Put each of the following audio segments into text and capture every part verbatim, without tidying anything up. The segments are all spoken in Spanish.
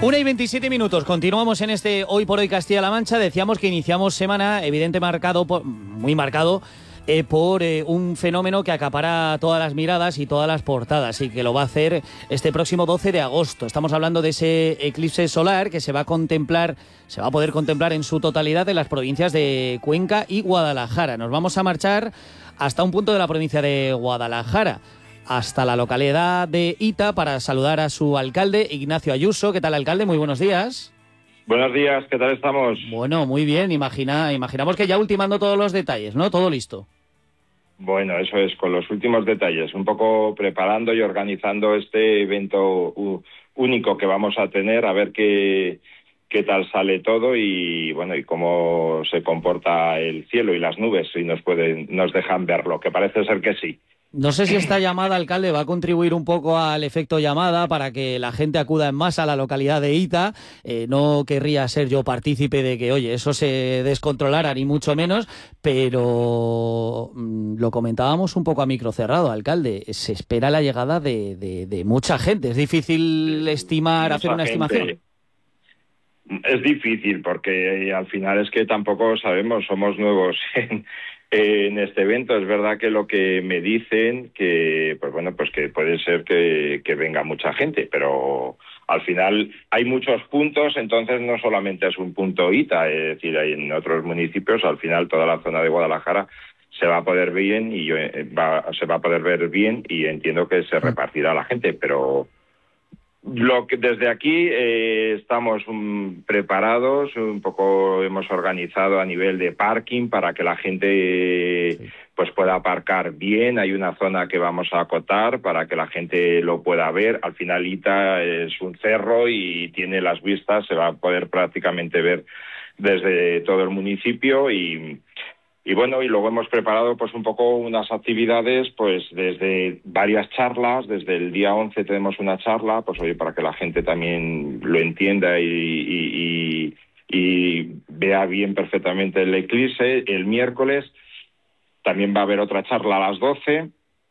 Una y veintisiete minutos, continuamos en este Hoy por Hoy Castilla-La Mancha. Decíamos que iniciamos semana, evidente marcado, por, muy marcado, eh, por eh, un fenómeno que acapara todas las miradas y todas las portadas, y que lo va a hacer este próximo doce de agosto. Estamos hablando de ese eclipse solar que se va a contemplar, se va a poder contemplar en su totalidad en las provincias de Cuenca y Guadalajara. Nos vamos a marchar hasta un punto de la provincia de Guadalajara, hasta la localidad de Ita, para saludar a su alcalde, Ignacio Ayuso. ¿Qué tal, alcalde? Muy buenos días. Buenos días, ¿qué tal estamos? Bueno, muy bien. Imagina, imaginamos que ya ultimando todos los detalles, ¿no? Todo listo. Bueno, eso es, con los últimos detalles, un poco preparando y organizando este evento uh, único que vamos a tener, a ver qué, qué tal sale todo y bueno, y cómo se comporta el cielo y las nubes, si nos pueden, nos dejan verlo, que parece ser que sí. No sé si esta llamada, alcalde, va a contribuir un poco al efecto llamada para que la gente acuda en masa a la localidad de Ita. Eh, no querría ser yo partícipe de que, oye, eso se descontrolara, ni mucho menos, pero mmm, lo comentábamos un poco a micro cerrado, alcalde. Se espera la llegada de, de, de mucha gente. ¿Es difícil estimar, mucha hacer una gente. estimación? Es difícil porque al final es que tampoco sabemos, somos nuevos en... en este evento. Es verdad que lo que me dicen que pues bueno pues que puede ser que, que venga mucha gente, pero al final hay muchos puntos, entonces no solamente es un punto Ita, es decir, hay en otros municipios, al final toda la zona de Guadalajara se va a poder ver bien y va, se va a poder ver bien y entiendo que se repartirá la gente, pero lo que desde aquí eh, estamos um, preparados, un poco hemos organizado a nivel de parking para que la gente sí. pues pueda aparcar bien. Hay una zona que vamos a acotar para que la gente lo pueda ver. Al final Ita es un cerro y tiene las vistas, se va a poder prácticamente ver desde todo el municipio y... Y bueno, y luego hemos preparado pues un poco unas actividades, pues desde varias charlas, desde el día once tenemos una charla, pues oye, para que la gente también lo entienda y, y, y, y vea bien perfectamente el eclipse. El miércoles también va a haber otra charla a las doce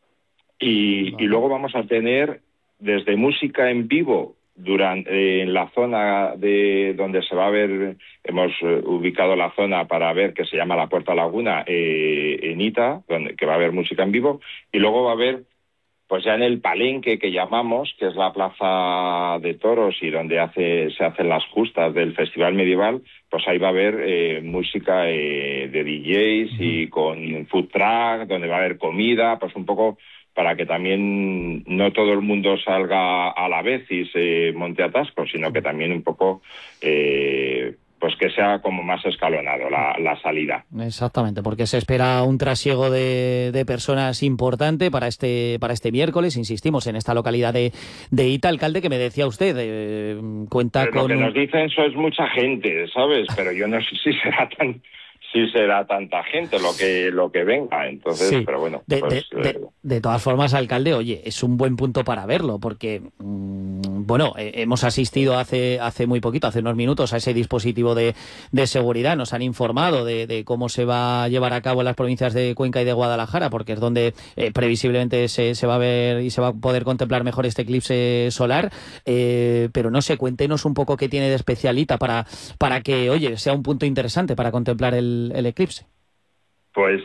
y, vale. y luego vamos a tener desde música en vivo durante eh, en la zona de donde se va a ver, hemos eh, ubicado la zona para ver, que se llama la Puerta Laguna, eh, en Ita, donde que va a haber música en vivo, y luego va a haber, pues ya en el palenque que llamamos, que es la plaza de toros y donde hace se hacen las justas del Festival Medieval, pues ahí va a haber eh, música eh, de D Js y con food truck, donde va a haber comida, pues un poco para que también no todo el mundo salga a la vez y se monte atasco, sino que también un poco, eh, pues que sea como más escalonado la, la salida. Exactamente, porque se espera un trasiego de, de personas importante para este para este miércoles, insistimos, en esta localidad de, de Ita, alcalde, que me decía usted, eh, cuenta Pero con... Lo que nos dicen eso es mucha gente, ¿sabes? Pero yo no sé si será tan... sí será tanta gente lo que lo que venga, entonces, sí. pero bueno. De, pues, de, de, de todas formas, alcalde, oye, es un buen punto para verlo, porque, mmm, bueno, eh, hemos asistido hace hace muy poquito, hace unos minutos, a ese dispositivo de, de seguridad, nos han informado de, de cómo se va a llevar a cabo en las provincias de Cuenca y de Guadalajara, porque es donde eh, previsiblemente se, se va a ver y se va a poder contemplar mejor este eclipse solar, eh, pero no sé, cuéntenos un poco qué tiene de especial Ita para, para que, oye, sea un punto interesante para contemplar el el eclipse. Pues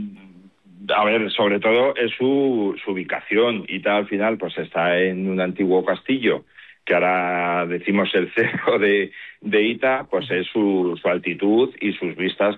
a ver, sobre todo es su, su ubicación. Ita al final pues está en un antiguo castillo que ahora decimos el cerro de, de Ita, pues es su, su altitud y sus vistas